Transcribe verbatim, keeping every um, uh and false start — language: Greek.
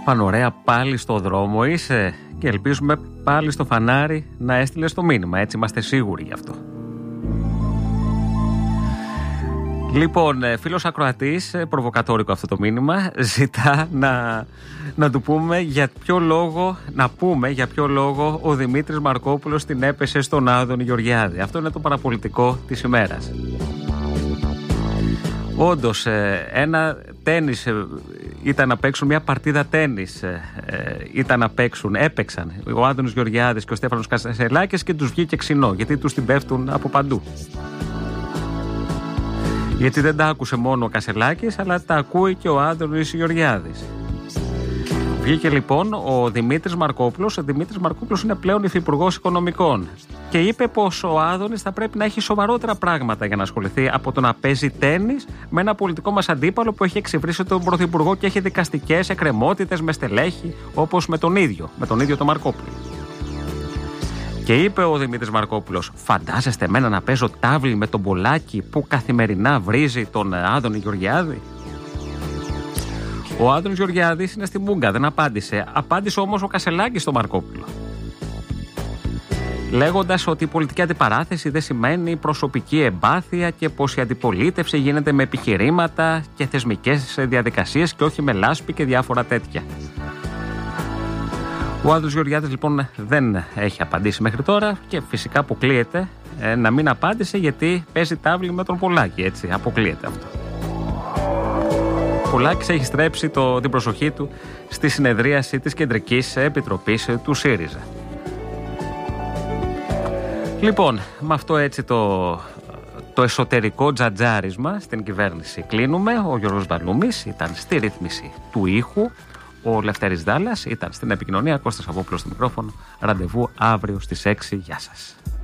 Πάνω ωραία, πάλι στο δρόμο είσαι και ελπίζουμε πάλι στο φανάρι να έστειλες το μήνυμα. Έτσι είμαστε σίγουροι γι' αυτό. Λοιπόν, φίλος ακροατής, προβοκατόρικο αυτό το μήνυμα, ζητά να, να του πούμε για ποιο λόγο, να πούμε για ποιο λόγο ο Δημήτρης Μαρκόπουλος την έπεσε στον Άδωνη Γεωργιάδη. Αυτό είναι το παραπολιτικό της ημέρας. Όντως, ένα τένις ήταν να παίξουν, μια παρτίδα τένις ήταν να παίξουν, έπαιξαν ο Άδωνης Γεωργιάδης και ο Στέφανος Κασελάκης και τους βγήκε ξινό, γιατί τους την πέφτουν από παντού. Γιατί δεν τα άκουσε μόνο ο Κασελάκης, αλλά τα ακούει και ο Άδωνης Γεωργιάδης. Βγήκε λοιπόν ο Δημήτρης Μαρκόπουλος. Ο Δημήτρης Μαρκόπουλος είναι πλέον υφυπουργός οικονομικών. Και είπε πως ο Άδωνης θα πρέπει να έχει σοβαρότερα πράγματα για να ασχοληθεί από το να παίζει τένις με ένα πολιτικό μας αντίπαλο που έχει εξυβρίσει τον πρωθυπουργό και έχει δικαστικές εκκρεμότητες με στελέχη, όπως με τον ίδιο, με τον ίδιο τον Μαρκόπουλο. Και είπε ο Δημήτρης Μαρκόπουλος, φαντάζεστε εμένα να παίζω τάβλη με τον Πολάκη που καθημερινά βρίζει τον Άδωνη Γεωργιάδη? Ο Άδωνης Γεωργιάδης είναι στη μούγκα, δεν απάντησε. Απάντησε όμως ο Κασελάκης στον Μαρκόπουλο, λέγοντας ότι η πολιτική αντιπαράθεση δεν σημαίνει προσωπική εμπάθεια και πως η αντιπολίτευση γίνεται με επιχειρήματα και θεσμικές διαδικασίες και όχι με λάσπη και διάφορα τέτοια. Ο Άδωνης Γεωργιάδης λοιπόν δεν έχει απαντήσει μέχρι τώρα και φυσικά αποκλείεται ε, να μην απάντησε, γιατί παίζει τάβλη με τον Πολάκη, έτσι, αποκλείεται αυτό. Ο Πολάκης έχει στρέψει το, την προσοχή του στη συνεδρίαση της Κεντρικής Επιτροπής του ΣΥΡΙΖΑ. Λοιπόν, με αυτό έτσι το, το εσωτερικό τζατζάρισμα στην κυβέρνηση κλείνουμε. Ο Γιώργος Βαλούμης ήταν στη ρύθμιση του ήχου. Ο Λευτέρης Δάλλας ήταν στην επικοινωνία. Κώστας Αβόπουλος στο μικρόφωνο. Ραντεβού αύριο στις έξι. Γεια σας.